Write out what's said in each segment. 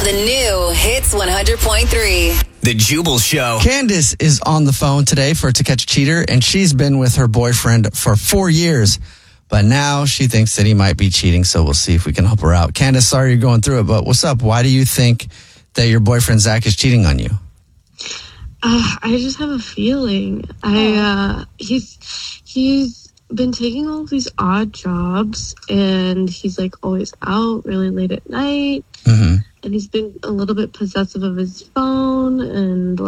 The new Hits 100.3. The Jubal Show. Candace is on the phone today for To Catch a Cheater, and she's been with her boyfriend for 4 years. But now she thinks that he might be cheating, so we'll see if we can help her out. Candace, sorry you're going through it, but what's up? Why do you think that your boyfriend Zach is cheating on you? I just have a feeling. He's been taking all these odd jobs, and he's like always out really late at night. Mm-hmm. And he's been a little bit possessive of his phone, and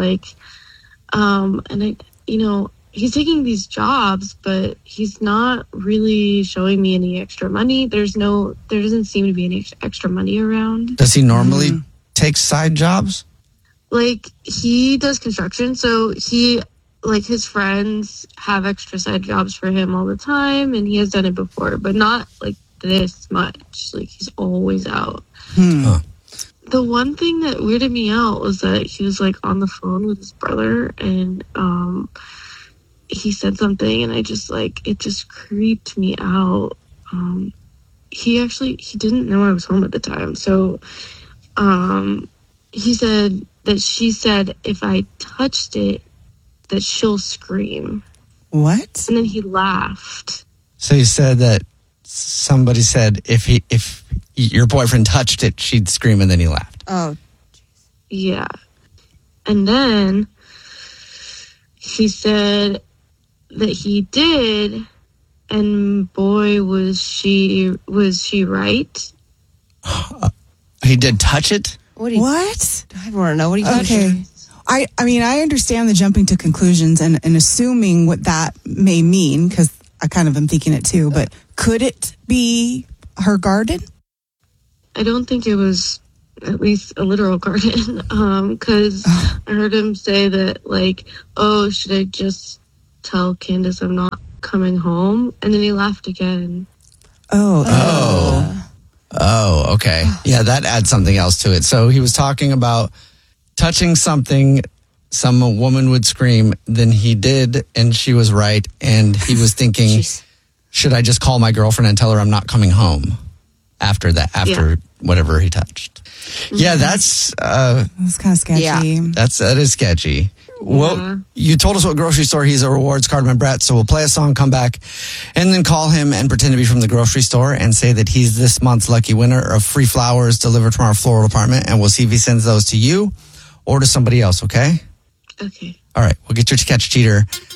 he's taking these jobs, but he's not really showing me any extra money. There doesn't seem to be any extra money around. Does he normally take side jobs? Like, he does construction, so his friends have extra side jobs for him all the time, and he has done it before, but not like this much. Like, he's always out. The one thing that weirded me out was that he was like on the phone with his brother, and he said something, and it just creeped me out. He didn't know I was home at the time, so he said that she said if I touched it, that she'll scream. What? And then he laughed. So you said that somebody said if your boyfriend touched it, she'd scream, and then he laughed. Oh, yeah. And then he said that he did, and boy, was she right. He did touch it? What? I want to know. What do you Okay. I mean, I understand the jumping to conclusions and assuming what that may mean, because I kind of am thinking it too, but could it be her garden? I don't think it was at least a literal garden, because I heard him say that, like, oh, should I just tell Candace I'm not coming home? And then he laughed again. Oh, okay. Yeah, that adds something else to it. So he was talking about touching something, some woman would scream, then he did, and she was right, and he was thinking, should I just call my girlfriend and tell her I'm not coming home after whatever he touched? Mm-hmm. Yeah, that's kind of sketchy. Yeah. that is sketchy. Well, you told us what grocery store he's a rewards card member at, so we'll play a song, come back, and then call him and pretend to be from the grocery store and say that he's this month's lucky winner of free flowers delivered from our floral department, and we'll see if he sends those to you or to somebody else, okay? Okay. All right, we'll get your To Catch a Cheater